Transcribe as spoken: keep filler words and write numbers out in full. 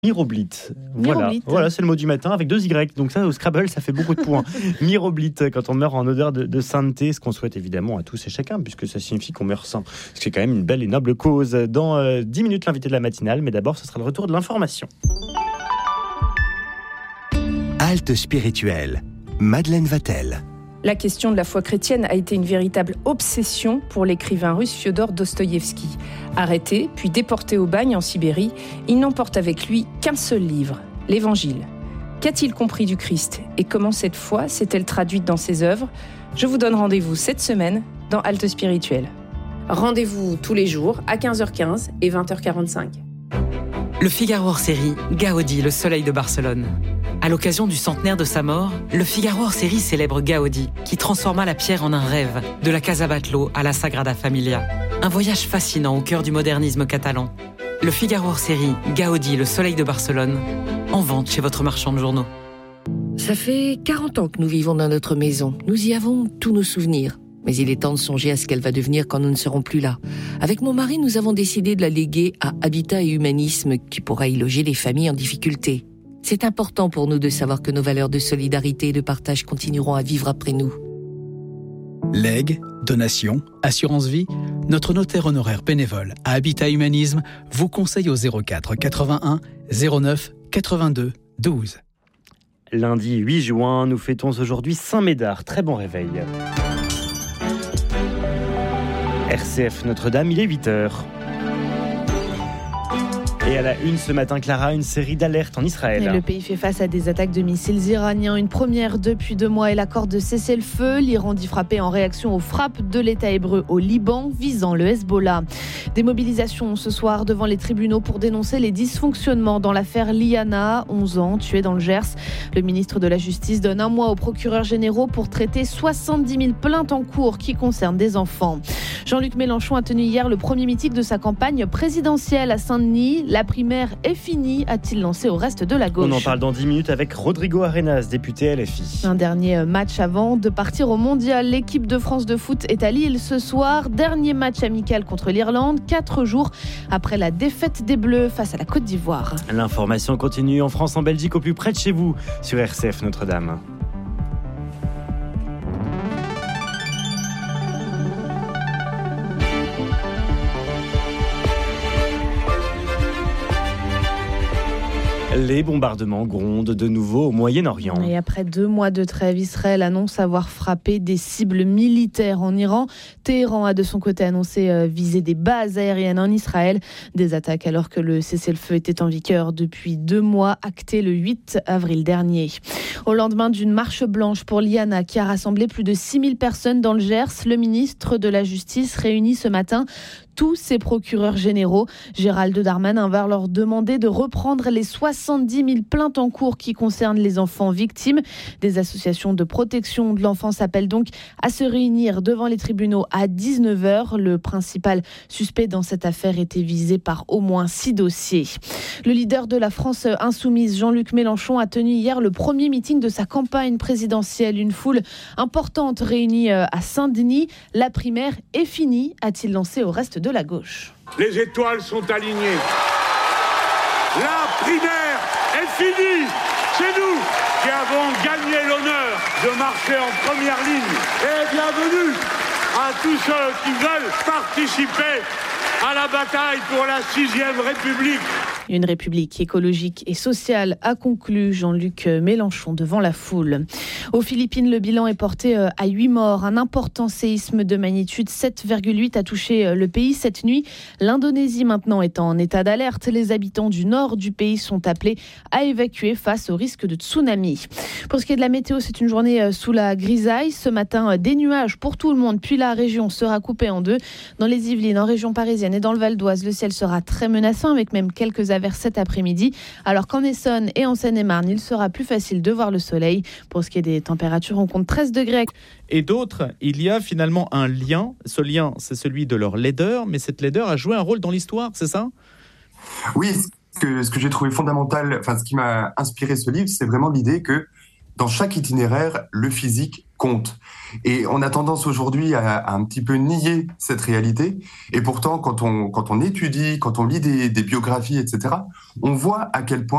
Miroblit. Voilà, voilà, c'est le mot du matin avec deux Y. Donc ça, au Scrabble, ça fait beaucoup de points. Miroblit, quand on meurt en odeur de, de sainteté, ce qu'on souhaite évidemment à tous et chacun, puisque ça signifie qu'on meurt sain. Ce qui est quand même une belle et noble cause. Dans euh, dix minutes, l'invité de la matinale, mais d'abord, ce sera le retour de l'information. Halte spirituelle. Madeleine Vatel. La question de la foi chrétienne a été une véritable obsession pour l'écrivain russe Fiodor Dostoïevski. Arrêté, puis déporté au bagne en Sibérie, il n'emporte avec lui qu'un seul livre, l'Évangile. Qu'a-t-il compris du Christ et comment cette foi s'est-elle traduite dans ses œuvres ? Je vous donne rendez-vous cette semaine dans Halte spirituelle. Rendez-vous tous les jours à quinze heures quinze et vingt heures quarante-cinq. Le Figaro hors série, Gaudi, le soleil de Barcelone. À l'occasion du centenaire de sa mort, le Figaro hors série célèbre Gaudi, qui transforma la pierre en un rêve, de la Casa Batlló à la Sagrada Familia. Un voyage fascinant au cœur du modernisme catalan. Le Figaro hors série, Gaudi, le soleil de Barcelone, en vente chez votre marchand de journaux. Ça fait quarante ans que nous vivons dans notre maison. Nous y avons tous nos souvenirs. Mais il est temps de songer à ce qu'elle va devenir quand nous ne serons plus là. Avec mon mari, nous avons décidé de la léguer à Habitat et Humanisme, qui pourra y loger les familles en difficulté. C'est important pour nous de savoir que nos valeurs de solidarité et de partage continueront à vivre après nous. Legs, donations, assurance vie, notre notaire honoraire bénévole à Habitat Humanisme vous conseille au zéro quatre quatre-vingt-un zéro neuf quatre-vingt-deux douze. Lundi huit juin, nous fêtons aujourd'hui Saint-Médard. Très bon réveil. R C F Notre-Dame, il est huit heures. Et à la une ce matin, Clara, une série d'alertes en Israël. Et le pays fait face à des attaques de missiles iraniens. Une première depuis deux mois et l'accord de cessez-le-feu. L'Iran dit frapper en réaction aux frappes de l'État hébreu au Liban, visant le Hezbollah. Des mobilisations ce soir devant les tribunaux pour dénoncer les dysfonctionnements dans l'affaire Liana, onze ans, tuée dans le Gers. Le ministre de la Justice donne un mois aux procureurs généraux pour traiter soixante-dix mille plaintes en cours qui concernent des enfants. Jean-Luc Mélenchon a tenu hier le premier meeting de sa campagne présidentielle à Saint-Denis. La primaire est finie, a-t-il lancé au reste de la gauche. On en parle dans dix minutes avec Rodrigo Arenas, député L F I. Un dernier match avant de partir au mondial. L'équipe de France de foot est à Lille ce soir. Dernier match amical contre l'Irlande, quatre jours après la défaite des Bleus face à la Côte d'Ivoire. L'information continue en France, en Belgique, au plus près de chez vous, sur R C F Notre-Dame. Les bombardements grondent de nouveau au Moyen-Orient. Et après deux mois de trêve, Israël annonce avoir frappé des cibles militaires en Iran. Téhéran a de son côté annoncé viser des bases aériennes en Israël. Des attaques alors que le cessez-le-feu était en vigueur depuis deux mois, acté le huit avril dernier. Au lendemain d'une marche blanche pour Liana qui a rassemblé plus de six mille personnes dans le Gers, le ministre de la Justice réunit ce matin tous ses procureurs généraux. Gérald Darmanin va leur demander de reprendre les soixante-dix mille plaintes en cours qui concernent les enfants victimes. Des associations de protection de l'enfance appellent donc à se réunir devant les tribunaux à dix-neuf heures. Le principal suspect dans cette affaire était visé par au moins six dossiers. Le leader de la France insoumise, Jean-Luc Mélenchon, a tenu hier le premier meeting de sa campagne présidentielle. Une foule importante réunie à Saint-Denis. La primaire est finie, a-t-il lancé au reste de la gauche. Les étoiles sont alignées. La primaire est finie. C'est nous qui avons gagné l'honneur de marcher en première ligne. Et bienvenue à tous ceux qui veulent participer à la bataille pour la sixième République. Une république écologique et sociale, a conclu Jean-Luc Mélenchon devant la foule. Aux Philippines, le bilan est porté à huit morts. Un important séisme de magnitude sept virgule huit a touché le pays cette nuit. L'Indonésie maintenant est en état d'alerte. Les habitants du nord du pays sont appelés à évacuer face au risque de tsunami. Pour ce qui est de la météo, c'est une journée sous la grisaille. Ce matin, des nuages pour tout le monde, puis la région sera coupée en deux. Dans les Yvelines, en région parisienne et dans le Val d'Oise, le ciel sera très menaçant avec même quelques averses cet après-midi. Alors qu'en Essonne et en Seine-et-Marne, il sera plus facile de voir le soleil. Pour ce qui est des températures, on compte treize degrés. Et d'autres, il y a finalement un lien. Ce lien, c'est celui de leur laideur, mais cette laideur a joué un rôle dans l'histoire, c'est ça ? Oui, ce que, ce que j'ai trouvé fondamental, enfin ce qui m'a inspiré ce livre, c'est vraiment l'idée que dans chaque itinéraire, le physique compte. Et on a tendance aujourd'hui à, à un petit peu nier cette réalité. Et pourtant, quand on, quand on étudie, quand on lit des, des biographies, et cetera, on voit à quel point